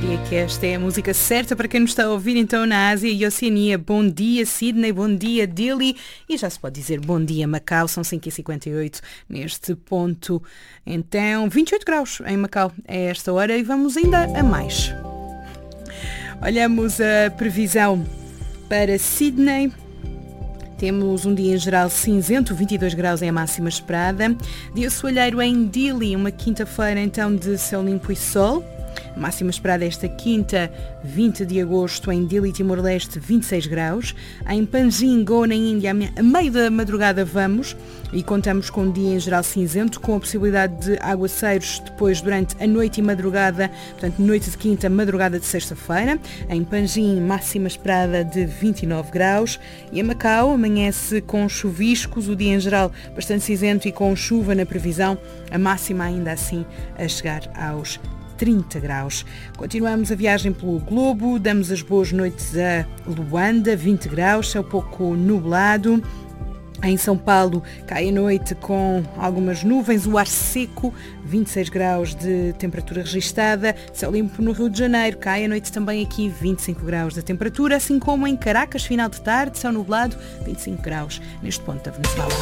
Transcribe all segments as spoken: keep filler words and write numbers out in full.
Diria que esta é a música certa para quem nos está a ouvir então na Ásia e Oceania. Bom dia Sydney, bom dia Dili e já se pode dizer bom dia Macau, são cinco e cinquenta e oito neste ponto. Então vinte e oito graus em Macau é esta hora e vamos ainda a mais. Olhamos a previsão para Sydney. Temos um dia em geral cinzento, vinte e dois graus é a máxima esperada. Dia soalheiro em Dili, uma quinta-feira então de céu limpo e sol. A máxima esperada esta quinta, vinte de agosto, em Dili, Timor-Leste, vinte e seis graus. Em Panjim, Goa, na Índia, a meio da madrugada vamos e contamos com um dia em geral cinzento, com a possibilidade de aguaceiros depois durante a noite e madrugada, portanto noite de quinta, madrugada de sexta-feira. Em Panjim, máxima esperada de vinte e nove graus. E em Macau, amanhece com chuviscos, o dia em geral bastante cinzento e com chuva na previsão, a máxima ainda assim a chegar aos trinta graus. Continuamos a viagem pelo globo, damos as boas noites a Luanda, vinte graus, céu pouco nublado. Em São Paulo cai a noite com algumas nuvens, o ar seco, vinte e seis graus de temperatura registada, céu limpo no Rio de Janeiro, cai a noite também aqui, vinte e cinco graus de temperatura, assim como em Caracas, final de tarde, céu nublado, vinte e cinco graus neste ponto da Venezuela.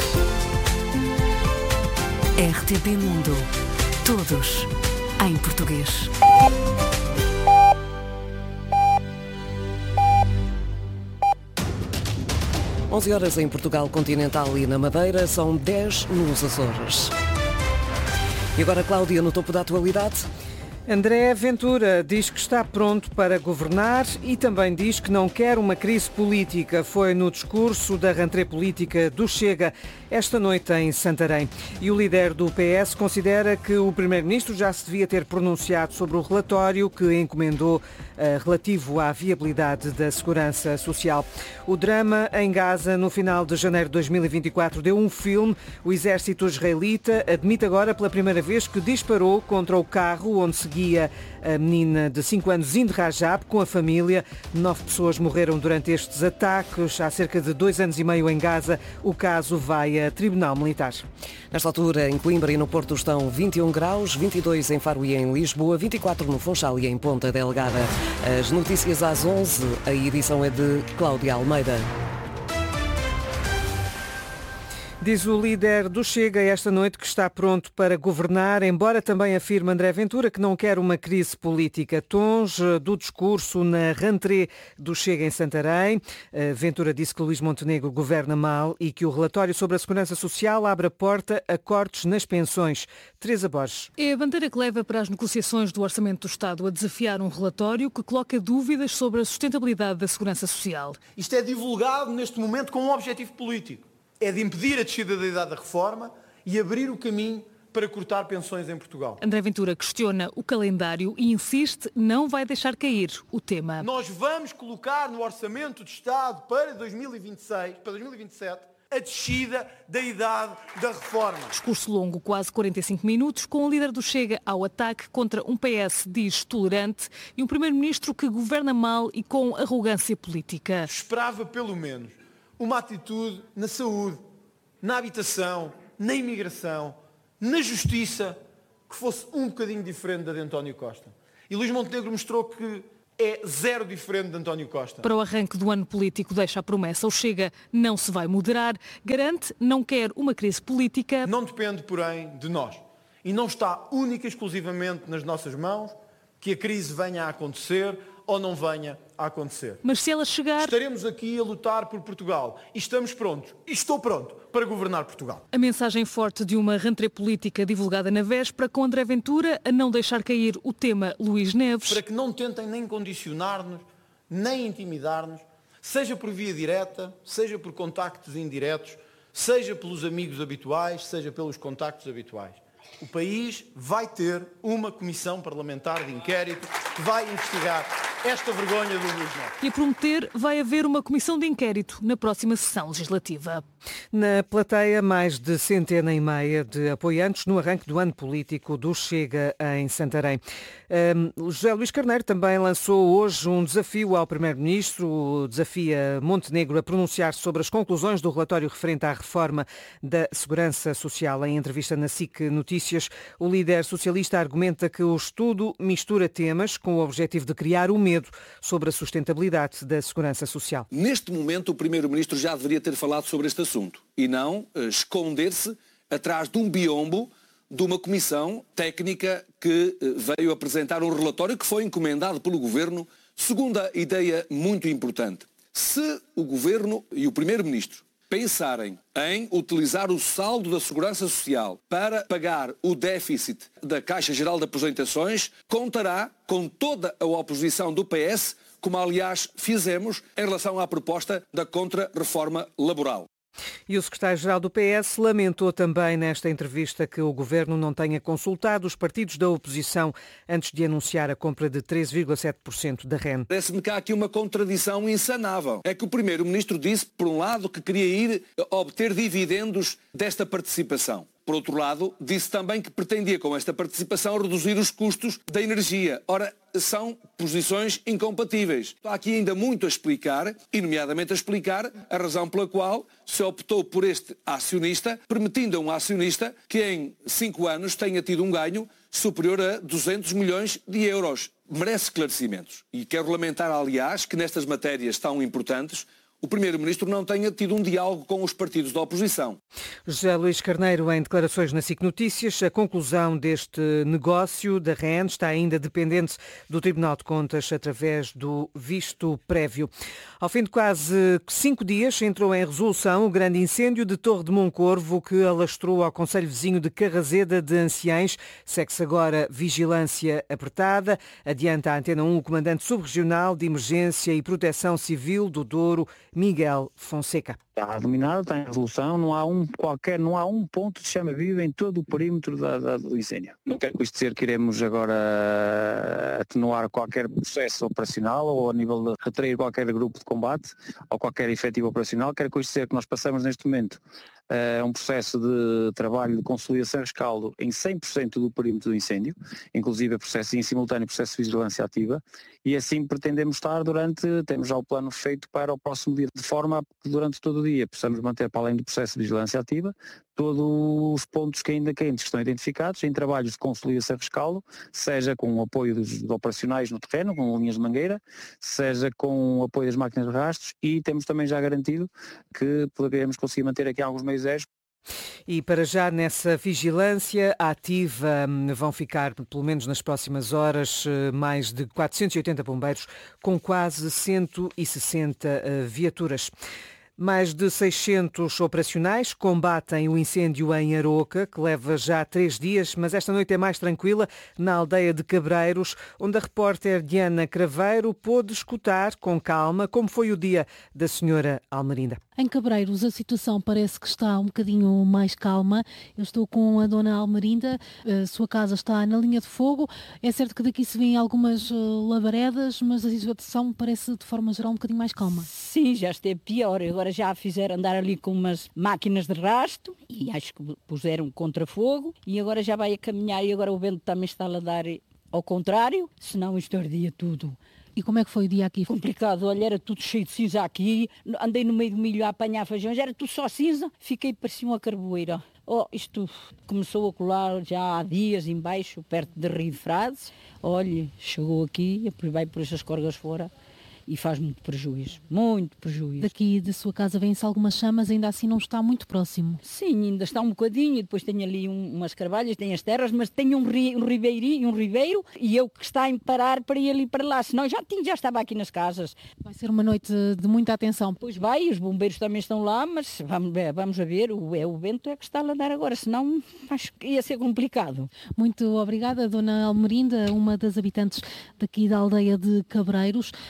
R T P Mundo. Todos em português. onze horas em Portugal Continental e na Madeira, são dez nos Açores. E agora, Cláudia, no topo da atualidade. André Ventura diz que está pronto para governar e também diz que não quer uma crise política. Foi no discurso da rentrée política do Chega esta noite em Santarém. E o líder do P S considera que o primeiro-ministro já se devia ter pronunciado sobre o relatório que encomendou uh, relativo à viabilidade da segurança social. O drama em Gaza no final de janeiro de dois mil e vinte e quatro deu um filme. O exército israelita admite agora pela primeira vez que disparou contra o carro onde seguia a menina de cinco anos, Zind Rajab, com a família. Nove pessoas morreram durante estes ataques há cerca de dois anos e meio em Gaza. O caso vai a Tribunal Militar. Nesta altura, em Coimbra e no Porto estão vinte e um graus, vinte e dois em Faro e em Lisboa, vinte e quatro no Funchal e em Ponta Delgada. As notícias às onze, a edição é de Cláudia Almeida. Diz o líder do Chega esta noite que está pronto para governar, embora também afirme André Ventura que não quer uma crise política. Tons do discurso na rentrée do Chega em Santarém. Ventura disse que Luís Montenegro governa mal e que o relatório sobre a segurança social abre a porta a cortes nas pensões. Teresa Borges. É a bandeira que leva para as negociações do Orçamento do Estado a desafiar um relatório que coloca dúvidas sobre a sustentabilidade da segurança social. Isto é divulgado neste momento com um objetivo político. É de impedir a descida da idade da reforma e abrir o caminho para cortar pensões em Portugal. André Ventura questiona o calendário e insiste não vai deixar cair o tema. Nós vamos colocar no Orçamento de Estado para dois mil e vinte e seis, para dois mil e vinte e sete, a descida da idade da reforma. Discurso longo, quase quarenta e cinco minutos, com o líder do Chega ao ataque contra um P S, diz, tolerante e um primeiro-ministro que governa mal e com arrogância política. Esperava pelo menos uma atitude na saúde, na habitação, na imigração, na justiça, que fosse um bocadinho diferente da de António Costa. E Luís Montenegro mostrou que é zero diferente de António Costa. Para o arranque do ano político deixa a promessa. O Chega não se vai moderar, garante não quer uma crise política. Não depende, porém, de nós. E não está única e exclusivamente nas nossas mãos que a crise venha a acontecer ou não venha a acontecer. Mas se ela chegar... Estaremos aqui a lutar por Portugal e estamos prontos, e estou pronto, para governar Portugal. A mensagem forte de uma rentrée política divulgada na véspera com André Ventura a não deixar cair o tema Luís Neves. Para que não tentem nem condicionar-nos, nem intimidar-nos, seja por via direta, seja por contactos indiretos, seja pelos amigos habituais, seja pelos contactos habituais. O país vai ter uma comissão parlamentar de inquérito que vai investigar esta vergonha do Luís Neto. E a prometer, vai haver uma comissão de inquérito na próxima sessão legislativa. Na plateia, mais de centena e meia de apoiantes no arranque do ano político do Chega em Santarém. Um, José Luís Carneiro também lançou hoje um desafio ao Primeiro-Ministro, desafia Montenegro a pronunciar sobre as conclusões do relatório referente à reforma da Segurança Social. Em entrevista na S I C Notícias, o líder socialista argumenta que o estudo mistura temas com o objetivo de criar o medo sobre a sustentabilidade da Segurança Social. Neste momento, o Primeiro-Ministro já deveria ter falado sobre este assunto e não uh, esconder-se atrás de um biombo de uma comissão técnica que uh, veio apresentar um relatório que foi encomendado pelo Governo. Segunda ideia muito importante. Se o Governo e o Primeiro-Ministro pensarem em utilizar o saldo da Segurança Social para pagar o déficit da Caixa Geral de Aposentações, contará com toda a oposição do P S, como aliás fizemos em relação à proposta da contra-reforma laboral. E o secretário-geral do P S lamentou também nesta entrevista que o Governo não tenha consultado os partidos da oposição antes de anunciar a compra de treze vírgula sete por cento da R E N. Parece-me que há aqui uma contradição insanável. É que o Primeiro-Ministro disse, por um lado, que queria ir obter dividendos desta participação. Por outro lado, disse também que pretendia com esta participação reduzir os custos da energia. Ora, são posições incompatíveis. Há aqui ainda muito a explicar, e nomeadamente a explicar a razão pela qual se optou por este acionista, permitindo a um acionista que em cinco anos tenha tido um ganho superior a duzentos milhões de euros. Merece esclarecimentos. E quero lamentar, aliás, que nestas matérias tão importantes o Primeiro-Ministro não tenha tido um diálogo com os partidos da oposição. José Luís Carneiro, em declarações na S I C Notícias, a conclusão deste negócio da R E N está ainda dependente do Tribunal de Contas através do visto prévio. Ao fim de quase cinco dias, entrou em resolução o grande incêndio de Torre de Moncorvo que alastrou ao concelho vizinho de Carrazeda de Anciães. Segue-se agora vigilância apertada. Adianta a Antena um o comandante subregional de Emergência e Proteção Civil do Douro, Miguel Fonseca. Está dominado, está em resolução, não há um qualquer, não há um ponto de chama viva em todo o perímetro da, da, do incêndio. Não quero com isto dizer que iremos agora atenuar qualquer processo operacional ou a nível de retrair qualquer grupo de combate ou qualquer efetivo operacional. Quero com isto dizer que nós passamos neste momento uh, um processo de trabalho de consolidação e rescaldo em cem por cento do perímetro do incêndio, inclusive processo em simultâneo processo de vigilância ativa, e assim pretendemos estar durante, temos já o plano feito para o próximo dia, de forma a que durante todo o dia possamos manter, para além do processo de vigilância ativa, todos os pontos que ainda quentes que estão identificados em trabalhos de consolidação e rescaldo, seja com o apoio dos operacionais no terreno, com linhas de mangueira, seja com o apoio das máquinas de rastros, e temos também já garantido que poderemos conseguir manter aqui alguns meios aéreos. E para já nessa vigilância ativa vão ficar, pelo menos nas próximas horas, mais de quatrocentos e oitenta bombeiros com quase cento e sessenta viaturas. Mais de seiscentos operacionais combatem o incêndio em Aroca, que leva já três dias, mas esta noite é mais tranquila, na aldeia de Cabreiros, onde a repórter Diana Craveiro pôde escutar com calma como foi o dia da senhora Almerinda. Em Cabreiros a situação parece que está um bocadinho mais calma. Eu estou com a dona Almerinda, a sua casa está na linha de fogo. É certo que daqui se vêem algumas labaredas, mas a situação parece de forma geral um bocadinho mais calma. Sim, já esteve pior. Agora já fizeram andar ali com umas máquinas de rasto e acho que puseram contra-fogo e agora já vai a caminhar e agora o vento também está a dar ao contrário, senão isto ardia tudo. E como é que foi o dia aqui? Complicado, olha, era tudo cheio de cinza aqui, andei no meio do milho a apanhar feijões, era tudo só cinza, fiquei parecia uma carboeira. Oh, isto começou a colar já há dias embaixo, perto de Rio de Frades, olha, chegou aqui, depois vai por essas corgas fora. E faz muito prejuízo, muito prejuízo. Daqui da sua casa vêm-se algumas chamas, ainda assim não está muito próximo. Sim, ainda está um bocadinho, e depois tem ali um, umas carvalhas, tem as terras, mas tem um, ri, um ribeirinho, um ribeiro, e eu que está em parar para ir ali para lá, senão já, tinha, já estava aqui nas casas. Vai ser uma noite de muita atenção. Pois vai, os bombeiros também estão lá, mas vamos, vamos a ver, o, é, o vento é que está a dar agora, senão acho que ia ser complicado. Muito obrigada, dona Almerinda, uma das habitantes daqui da aldeia de Cabreiros. A população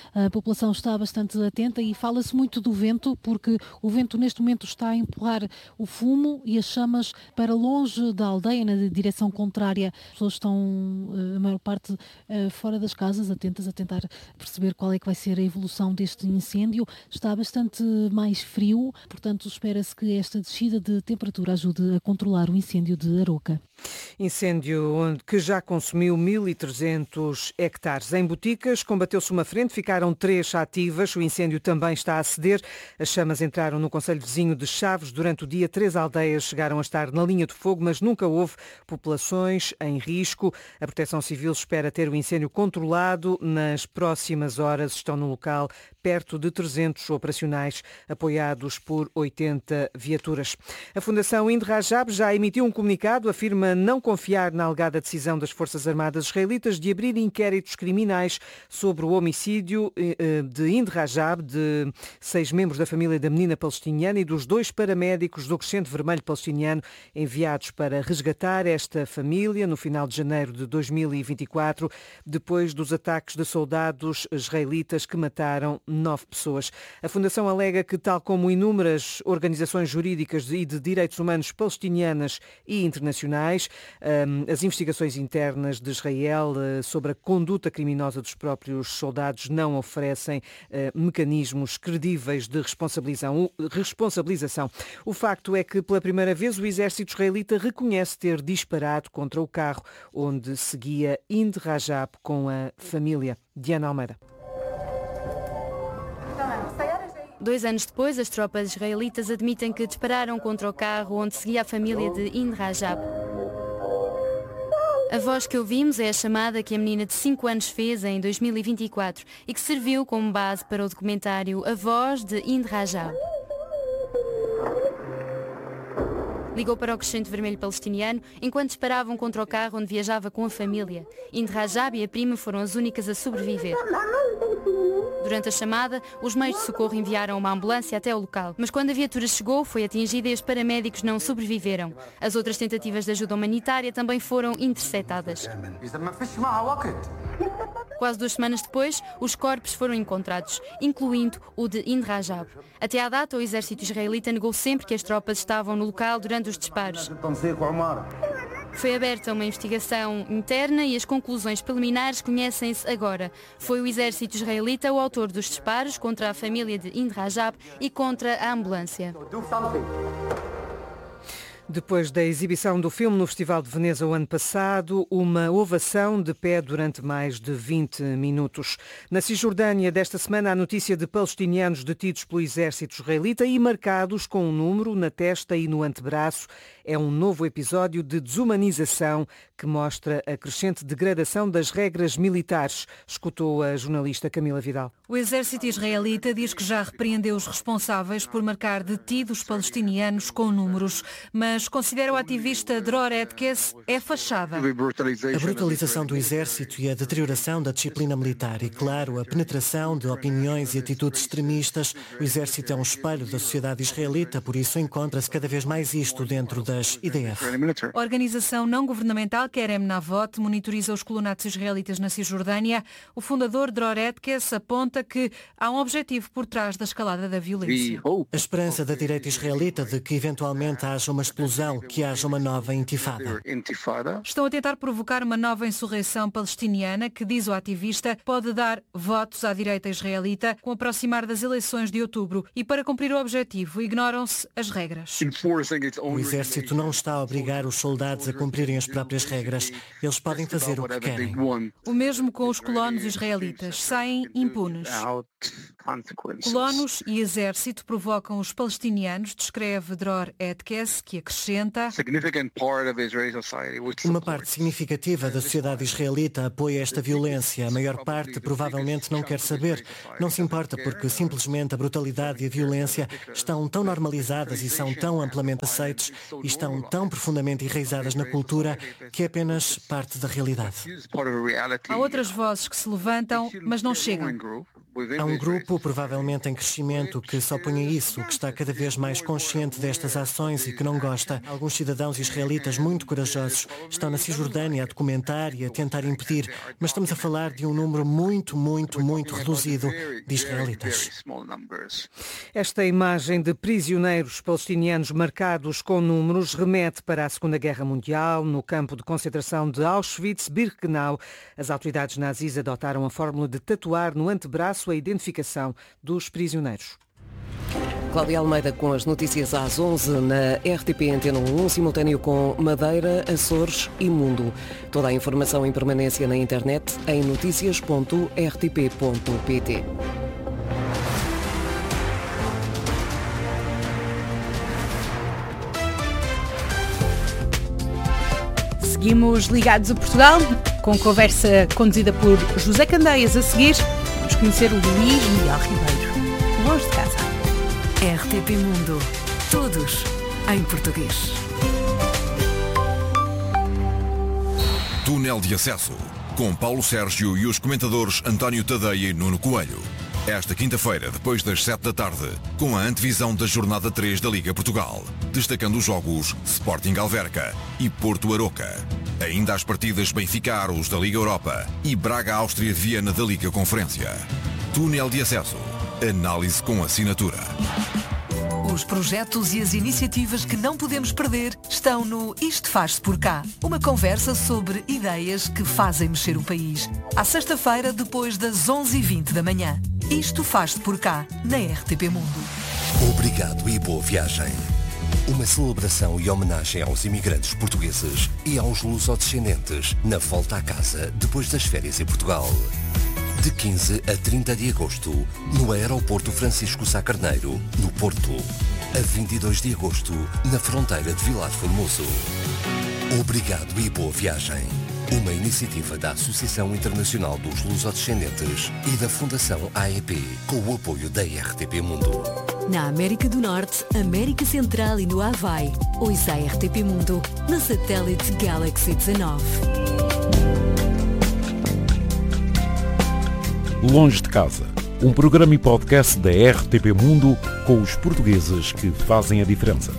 população está bastante atenta e fala-se muito do vento, porque o vento neste momento está a empurrar o fumo e as chamas para longe da aldeia, na direção contrária. As pessoas estão, a maior parte, fora das casas, atentas a tentar perceber qual é que vai ser a evolução deste incêndio. Está bastante mais frio, portanto espera-se que esta descida de temperatura ajude a controlar o incêndio de Aroca. Incêndio que já consumiu mil e trezentos hectares. Em Boticas, combateu-se uma frente, ficaram três ativas. O incêndio também está a ceder. As chamas entraram no concelho vizinho de Chaves. Durante o dia, três aldeias chegaram a estar na linha de fogo, mas nunca houve populações em risco. A Proteção Civil espera ter o incêndio controlado. Nas próximas horas estão no local perto de trezentos operacionais, apoiados por oitenta viaturas. A Fundação Ind Rajab já emitiu um comunicado, afirma não confiar na alegada decisão das Forças Armadas israelitas de abrir inquéritos criminais sobre o homicídio de Ind Rajab, de seis membros da família da menina palestiniana e dos dois paramédicos do Crescente Vermelho palestiniano enviados para resgatar esta família no final de janeiro de dois mil e vinte e quatro, depois dos ataques de soldados israelitas que mataram nove pessoas. A Fundação alega que, tal como inúmeras organizações jurídicas e de direitos humanos palestinianas e internacionais, as investigações internas de Israel sobre a conduta criminosa dos próprios soldados não oferecem mecanismos credíveis de responsabilização. O facto é que, pela primeira vez, o exército israelita reconhece ter disparado contra o carro onde seguia Ind Rajab com a família. Diana Almeida. Dois anos depois, as tropas israelitas admitem que dispararam contra o carro onde seguia a família de Ind Rajab. A voz que ouvimos é a chamada que a menina de cinco anos fez em dois mil e vinte e quatro e que serviu como base para o documentário A Voz de Ind Rajab. Ligou para o Crescente Vermelho palestiniano enquanto disparavam contra o carro onde viajava com a família. Ind Rajab e a prima foram as únicas a sobreviver. Durante a chamada, os meios de socorro enviaram uma ambulância até o local, mas quando a viatura chegou, foi atingida e os paramédicos não sobreviveram. As outras tentativas de ajuda humanitária também foram interceptadas. Quase duas semanas depois, os corpos foram encontrados, incluindo o de Ind Rajab. Até à data, o exército israelita negou sempre que as tropas estavam no local durante os disparos. Foi aberta uma investigação interna e as conclusões preliminares conhecem-se agora. Foi o exército israelita o autor dos disparos contra a família de Ind Rajab e contra a ambulância. Depois da exibição do filme no Festival de Veneza o ano passado, uma ovação de pé durante mais de vinte minutos. Na Cisjordânia, desta semana, a notícia de palestinianos detidos pelo exército israelita e marcados com um número na testa e no antebraço. É um novo episódio de desumanização que mostra a crescente degradação das regras militares, escutou a jornalista Camila Vidal. O exército israelita diz que já repreendeu os responsáveis por marcar detidos palestinianos com números, mas considera o ativista Dror Etkes é fachada. A brutalização do exército e a deterioração da disciplina militar e, claro, a penetração de opiniões e atitudes extremistas. O exército é um espelho da sociedade israelita, por isso encontra-se cada vez mais isto dentro das I D F. A organização não governamental Kerem Navot monitoriza os colonatos israelitas na Cisjordânia. O fundador Dror Etkes aponta que há um objetivo por trás da escalada da violência. A esperança da direita israelita de que eventualmente haja uma explosão, que haja uma nova intifada. Estão a tentar provocar uma nova insurreição palestiniana que, diz o ativista, pode dar votos à direita israelita com o aproximar das eleições de outubro e, para cumprir o objetivo, ignoram-se as regras. O exército não está a obrigar os soldados a cumprirem as próprias regras. Eles podem fazer o que querem. O mesmo com os colonos israelitas. Saem impunes. Colonos e exército provocam os palestinianos, descreve Dror Etkes, que acrescenta: uma parte significativa da sociedade israelita apoia esta violência. A maior parte provavelmente não quer saber. Não se importa porque simplesmente a brutalidade e a violência estão tão normalizadas e são tão amplamente aceitos e estão tão profundamente enraizadas na cultura que é apenas parte da realidade. Há outras vozes que se levantam, mas não chegam. Há um grupo, provavelmente em crescimento, que se opõe a isso, que está cada vez mais consciente destas ações e que não gosta. Alguns cidadãos israelitas muito corajosos estão na Cisjordânia a documentar e a tentar impedir, mas estamos a falar de um número muito, muito, muito reduzido de israelitas. Esta imagem de prisioneiros palestinianos marcados com números remete para a Segunda Guerra Mundial. No campo de concentração de Auschwitz-Birkenau, as autoridades nazis adotaram a fórmula de tatuar no antebraço a identificação dos prisioneiros. Cláudia Almeida com as notícias às onze na R T P Antena um, simultâneo com Madeira, Açores e Mundo. Toda a informação em permanência na internet em noticias ponto r t p ponto p t. Seguimos ligados a Portugal, com conversa conduzida por José Candeias. A seguir, vamos conhecer o Luís Miguel Ribeiro, longe de casa. R T P Mundo. Todos em português. Túnel de acesso, com Paulo Sérgio e os comentadores António Tadeia e Nuno Coelho. Esta quinta-feira, depois das sete da tarde, com a antevisão da jornada três da Liga Portugal, destacando os jogos Sporting Alverca e Porto Aroca. Ainda as partidas Benfica-Aros da Liga Europa e Braga-Áustria de Viena da Liga Conferência. Túnel de acesso. Análise com assinatura. Os projetos e as iniciativas que não podemos perder estão no Isto Faz-se por Cá. Uma conversa sobre ideias que fazem mexer o país. À sexta-feira, depois das onze e vinte da manhã. Isto Faz-se por Cá, na R T P Mundo. Obrigado e boa viagem. Uma celebração e homenagem aos imigrantes portugueses e aos lusodescendentes na volta à casa depois das férias em Portugal. De quinze a trinta de agosto, no Aeroporto Francisco Sá Carneiro, no Porto. A vinte e dois de agosto, na fronteira de Vilar Formoso. Obrigado e boa viagem. Uma iniciativa da Associação Internacional dos Lusodescendentes e da Fundação A E P, com o apoio da R T P Mundo. Na América do Norte, América Central e no Havaí. Ouça a R T P Mundo na satélite Galaxy dezanove. Longe de Casa, um programa e podcast da R T P Mundo com os portugueses que fazem a diferença.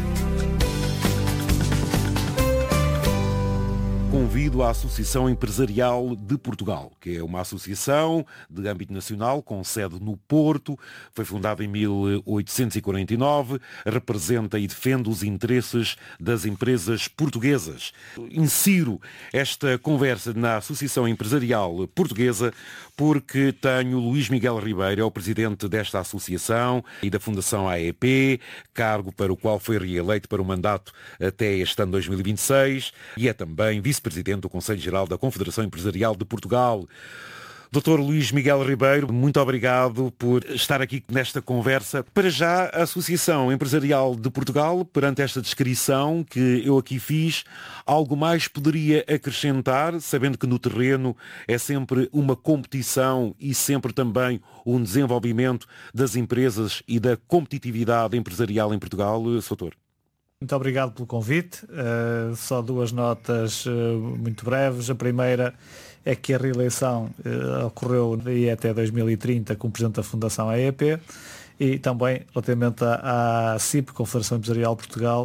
Convido a Associação Empresarial de Portugal, que é uma associação de âmbito nacional com sede no Porto, foi fundada em mil oitocentos e quarenta e nove, representa e defende os interesses das empresas portuguesas. Insiro esta conversa na Associação Empresarial Portuguesa porque tenho Luís Miguel Ribeiro, é o presidente desta associação e da Fundação A E P, cargo para o qual foi reeleito para o mandato até este ano dois mil e vinte e seis, e é também vice-presidente do Conselho Geral da Confederação Empresarial de Portugal. doutor Luís Miguel Ribeiro, muito obrigado por estar aqui nesta conversa. Para já, a Associação Empresarial de Portugal, perante esta descrição que eu aqui fiz, algo mais poderia acrescentar, sabendo que no terreno é sempre uma competição e sempre também um desenvolvimento das empresas e da competitividade empresarial em Portugal, doutor? Muito obrigado pelo convite. Uh, só duas notas uh, muito breves. A primeira é que a reeleição uh, ocorreu daí até dois mil e trinta como Presidente da Fundação A E P e também relativamente à, à C I P, Confederação Empresarial de Portugal,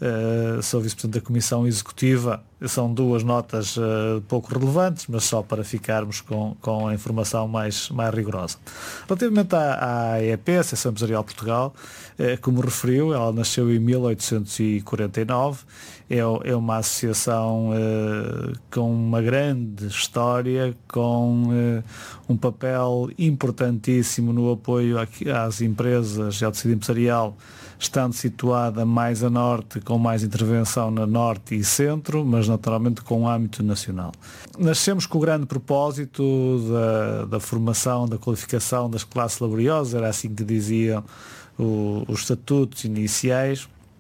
uh, sou Vice-Presidente da Comissão Executiva. São duas notas uh, pouco relevantes, mas só para ficarmos com, com a informação mais, mais rigorosa. Relativamente à, à A E P, Associação Empresarial de Portugal, uh, como referiu, ela nasceu em mil oitocentos e quarenta e nove, é, é uma associação uh, com uma grande história, com uh, um papel importantíssimo no apoio às empresas e ao tecido empresarial, estando situada mais a norte, com mais intervenção na norte e centro, mas naturalmente com um âmbito nacional. Nascemos com o grande propósito da, da formação, da qualificação das classes laboriosas, era assim que diziam o, os estatutos iniciais,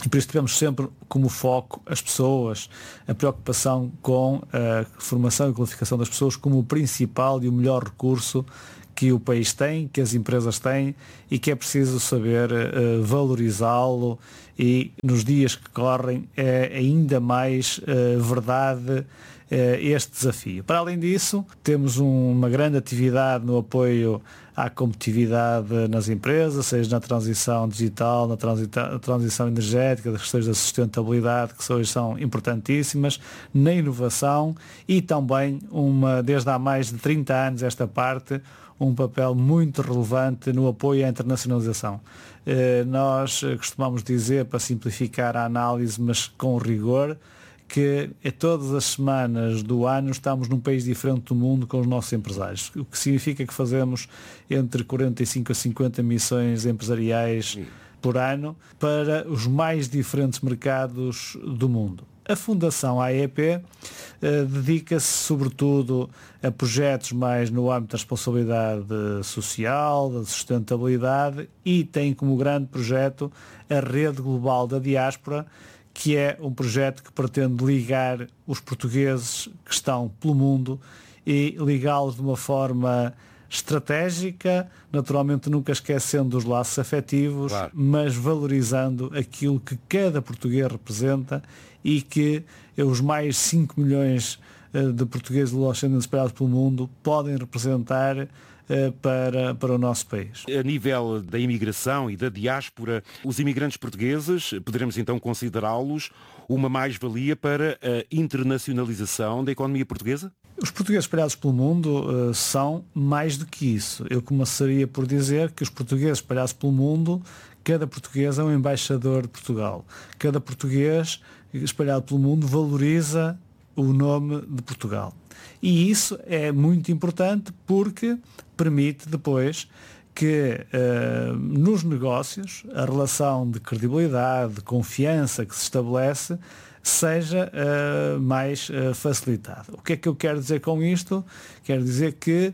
E por isso tivemos sempre como foco as pessoas, a preocupação com a formação e qualificação das pessoas como o principal e o melhor recurso que o país tem, que as empresas têm e que é preciso saber uh, valorizá-lo, e nos dias que correm é ainda mais uh, verdade este desafio. Para além disso, temos um, uma grande atividade no apoio à competitividade nas empresas, seja na transição digital, na transita, transição energética, das questões da sustentabilidade, que hoje são importantíssimas, na inovação e também, uma, desde há mais de trinta anos esta parte, um papel muito relevante no apoio à internacionalização. Eh, nós costumamos dizer, para simplificar a análise, mas com rigor, que é todas as semanas do ano estamos num país diferente do mundo com os nossos empresários, o que significa que fazemos entre quarenta e cinco a cinquenta missões empresariais por ano para os mais diferentes mercados do mundo. A Fundação A E P eh, dedica-se sobretudo a projetos mais no âmbito da responsabilidade social, da sustentabilidade, e tem como grande projeto a Rede Global da Diáspora, que é um projeto que pretende ligar os portugueses que estão pelo mundo e ligá-los de uma forma estratégica, naturalmente nunca esquecendo os laços afetivos, claro, mas valorizando aquilo que cada português representa e que os mais cinco milhões de portugueses luso-descendentes espalhados pelo mundo podem representar Para, para o nosso país. A nível da imigração e da diáspora, os imigrantes portugueses, poderemos então considerá-los uma mais-valia para a internacionalização da economia portuguesa? Os portugueses espalhados pelo mundo uh, são mais do que isso. Eu começaria por dizer que os portugueses espalhados pelo mundo, cada português é um embaixador de Portugal. Cada português espalhado pelo mundo valoriza o nome de Portugal. E isso é muito importante porque permite depois que uh, nos negócios a relação de credibilidade, de confiança que se estabelece seja uh, mais uh, facilitada. O que é que eu quero dizer com isto? Quero dizer que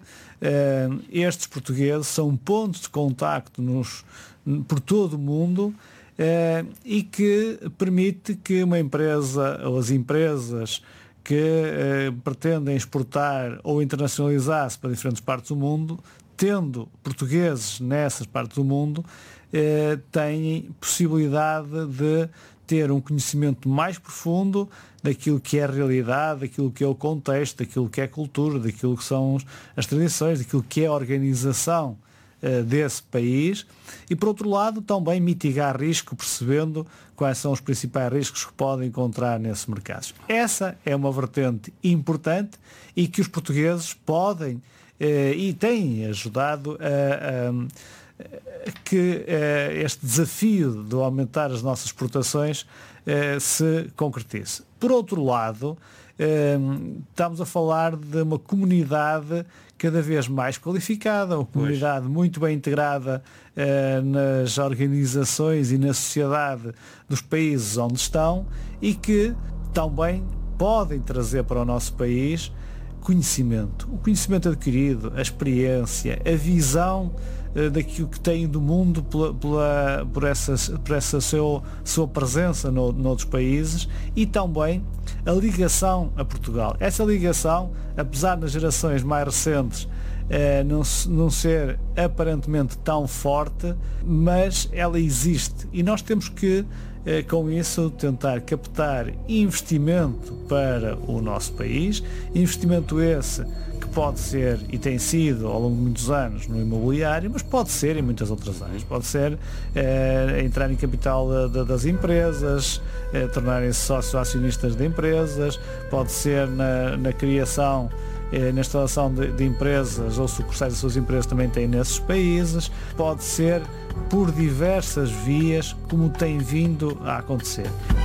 uh, estes portugueses são pontos de contacto nos, por todo o mundo uh, e que permite que uma empresa ou as empresas que eh, pretendem exportar ou internacionalizar-se para diferentes partes do mundo, tendo portugueses nessas partes do mundo, eh, têm possibilidade de ter um conhecimento mais profundo daquilo que é a realidade, daquilo que é o contexto, daquilo que é a cultura, daquilo que são as tradições, daquilo que é a organização eh, desse país, e por outro lado também mitigar risco, percebendo quais são os principais riscos que podem encontrar nesses mercados. Essa é uma vertente importante e que os portugueses podem eh, e têm ajudado a, a, a que eh, este desafio de aumentar as nossas exportações eh, se concretize. Por outro lado, eh, estamos a falar de uma comunidade cada vez mais qualificada, uma comunidade pois. muito bem integrada eh, nas organizações e na sociedade dos países onde estão e que também podem trazer para o nosso país conhecimento. O conhecimento adquirido, a experiência, a visão eh, daquilo que têm do mundo pela, pela, por essa, por essa seu, sua presença no, noutros países, e também a ligação a Portugal. Essa ligação, apesar das gerações mais recentes eh, não, não ser aparentemente tão forte, mas ela existe e nós temos que, eh, com isso, tentar captar investimento para o nosso país, investimento esse que pode ser e tem sido ao longo de muitos anos no imobiliário, mas pode ser em muitas outras áreas. Pode ser eh, entrar em capital de, das empresas, eh, tornarem-se sócios acionistas de empresas, pode ser na, na criação, eh, na instalação de, de empresas ou sucursais das suas empresas também têm nesses países, pode ser por diversas vias como tem vindo a acontecer.